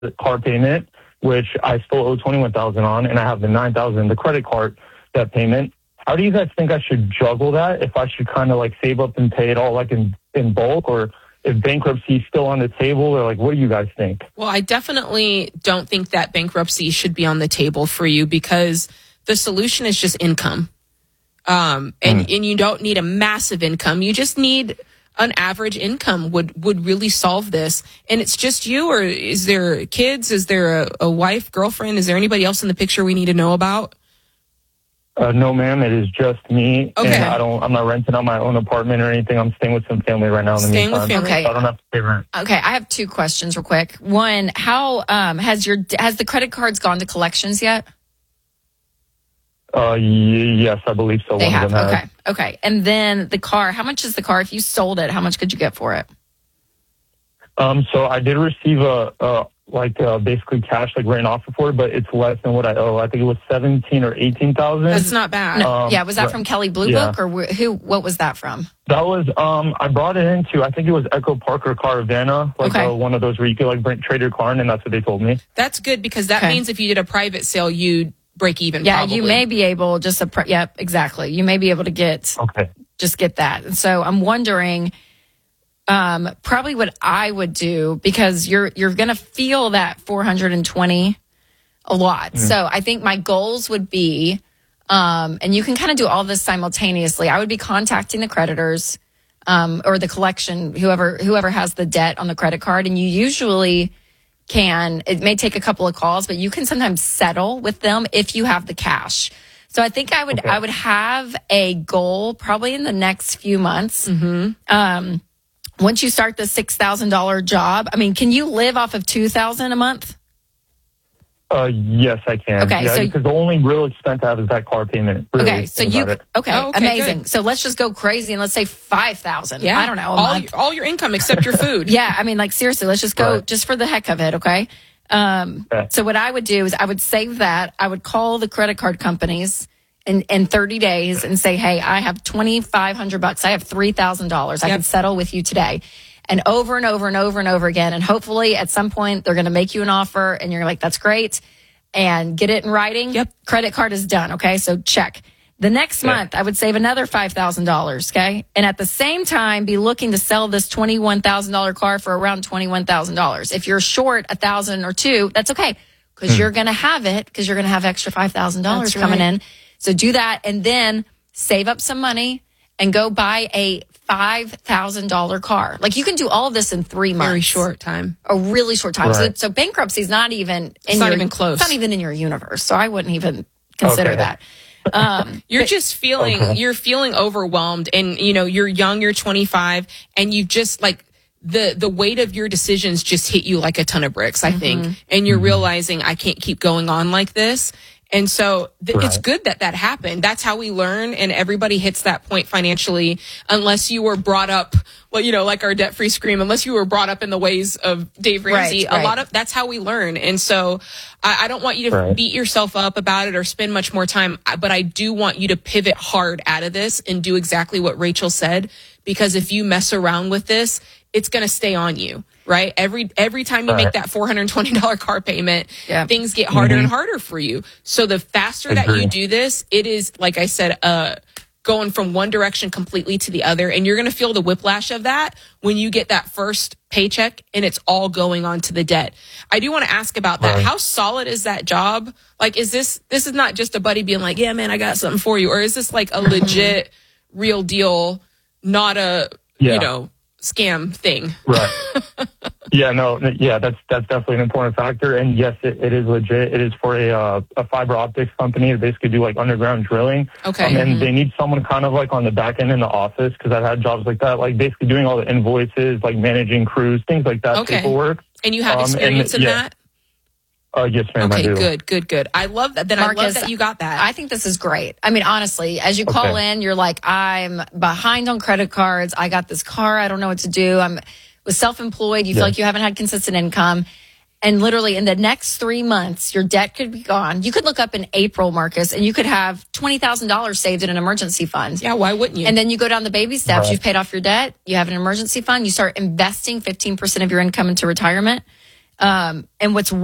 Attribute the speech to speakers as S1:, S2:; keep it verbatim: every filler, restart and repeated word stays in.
S1: the car payment, which I still owe twenty-one thousand on, and I have the nine thousand, the credit card debt payment. How do you guys think I should juggle that? If I should kind of like save up and pay it all like in, in bulk, or if bankruptcy is still on the table, or like, what do you guys think?
S2: Well, I definitely don't think that bankruptcy should be on the table for you, because the solution is just income. Um, and, mm. and you don't need a massive income. You just need an average income would, would really solve this. And it's just you, or is there kids? Is there a, a wife, girlfriend? Is there anybody else in the picture we need to know about?
S1: Uh, no, ma'am. It is just me.
S2: Okay.
S1: And I don't, I'm not renting out my own apartment or anything. I'm staying with some family right now in the
S2: Staying
S1: meantime.
S2: with family.
S3: Okay.
S1: So I don't have to pay rent.
S3: Okay. I have two questions real quick. One, how, um, has your, has the credit cards gone to collections yet?
S1: Uh, y- yes, I believe so.
S3: They
S1: One
S3: have.
S1: of them
S3: Okay.
S1: has.
S3: Okay. And then the car, how much is the car? If you sold it, how much could you get for it?
S1: Um, so I did receive a, a like uh, basically cash, like written offer for it, but it's less than what I owe. I think it was seventeen or eighteen thousand.
S2: That's not bad.
S1: Um,
S3: yeah. Was that
S1: right.
S3: from Kelly Blue
S1: Yeah.
S3: Book, or wh- who? What was that from?
S1: That was um, I brought it into. I think it was Echo Parker Caravana, like
S3: Okay.
S1: uh, one of those where you could like bring, trade your car in, and that's what they told me.
S2: That's good, because that
S3: Okay.
S2: means if you did a private sale, you'd break even.
S3: Yeah,
S2: probably.
S3: you may be able just a pr- yep, exactly. You may be able to get
S1: Okay.
S3: just get that. And so I'm wondering, um, probably what I would do, because you're you're gonna feel that four hundred twenty a lot.
S1: Mm-hmm.
S3: So I think my goals would be, um, and you can kind of do all this simultaneously. I would be contacting the creditors, um, or the collection, whoever whoever has the debt on the credit card, and you usually can, it may take a couple of calls, but you can sometimes settle with them if you have the cash. So I think I would,
S1: Okay.
S3: I would have a goal probably in the next few months.
S2: Mm-hmm.
S3: Um, once you start the six thousand dollars job, I mean, can you live off of two thousand dollars a month?
S1: Uh, yes, I can.
S3: Okay,
S1: yeah,
S3: so-
S1: because the only real expense I have is that car payment. Really,
S3: Okay. So
S1: think
S3: you,
S1: about it.
S3: okay,
S2: Oh, okay,
S3: amazing.
S2: good.
S3: So let's just go crazy and let's say five thousand.
S2: Yeah.
S3: I don't know. A
S2: all,
S3: month.
S2: your, all your income except your food.
S3: Yeah, I mean, like seriously, let's just go
S1: Right.
S3: just for the heck of it, okay? Um,
S1: Okay.
S3: So what I would do is I would save that. I would call the credit card companies in, in thirty days and say, hey, I have twenty-five hundred bucks. I have three thousand dollars. I
S2: Yep.
S3: can settle with you today. And over and over and over and over again. And hopefully at some point they're going to make you an offer and you're like, that's great. And get it in writing.
S2: Yep.
S3: Credit card is done. Okay. So check. The next
S1: Yeah.
S3: month, I would save another five thousand dollars, okay? And at the same time, be looking to sell this twenty-one thousand dollars car for around twenty-one thousand dollars. If you're short a thousand or two, that's okay, because you're going to have it, because you're going to have extra five thousand dollars
S2: That's
S3: coming
S2: right.
S3: in. So do that, and then save up some money and go buy a five thousand dollars car. Like, you can do all of this in three months.
S2: Very short time.
S3: A really short time.
S1: Right.
S3: So, so bankruptcy is not even in
S2: It's not
S3: your,
S2: even close.
S3: It's not even in your universe. So I wouldn't even consider
S1: Okay.
S3: that. Um,
S2: You're just feeling,
S1: Okay.
S2: you're feeling overwhelmed, and you know, you're young, you're twenty-five, and you just like the, the weight of your decisions just hit you like a ton of bricks, I think. And you're realizing I can't keep going on like this. And so th-
S1: Right.
S2: it's good that that happened. That's how we learn. And everybody hits that point financially, unless you were brought up, well, you know, like our debt free scream, unless you were brought up in the ways of Dave Ramsey.
S3: Right, right.
S2: A lot of that's how we learn. And so I, I don't want you to
S1: Right.
S2: beat yourself up about it or spend much more time, but I do want you to pivot hard out of this and do exactly what Rachel said, because if you mess around with this, it's going to stay on you. Right. Every, every time you
S1: Right.
S2: make that four hundred twenty dollars car payment,
S3: Yeah.
S2: things get harder and harder for you. So the faster that you
S1: Agreed.
S2: do this, it is, like I said, uh, going from one direction completely to the other. And you're going to feel the whiplash of that when you get that first paycheck and it's all going on to the debt. I do want to ask about that.
S1: Right.
S2: How solid is that job? Like, is this, this is not just a buddy being like, yeah, man, I got something for you. Or is this like a legit real deal, not a,
S1: Yeah.
S2: you know, scam thing?
S1: Right. Yeah, no, yeah, that's that's definitely an important factor. And yes, it, it is legit. It is for a uh, a fiber optics company to basically do like underground drilling.
S2: Okay.
S1: Um, and they need someone kind of like on the back end in the office, because I've had jobs like that, like basically doing all the invoices, like managing crews, things like that,
S2: Okay.
S1: paperwork.
S2: And you have
S1: Um, and,
S2: experience in
S1: yeah.
S2: that?
S1: Uh, yes, ma'am, I
S2: Okay,
S1: do.
S2: good, good, good. I love that. Then I love
S3: Marcus,
S2: that you got that.
S3: I think this is great. I mean, honestly, as you call
S1: Okay.
S3: in, you're like, I'm behind on credit cards. I got this car. I don't know what to do. I'm was self-employed. You feel
S1: Yeah.
S3: like you haven't had consistent income. And literally in the next three months, your debt could be gone. You could look up in April, Marcus, and you could have twenty thousand dollars saved in an emergency fund.
S2: yeah, why wouldn't you?
S3: And then you go down the baby steps.
S1: Right.
S3: You've paid off your debt. You have an emergency fund. You start investing fifteen percent of your income into retirement. Um, and what's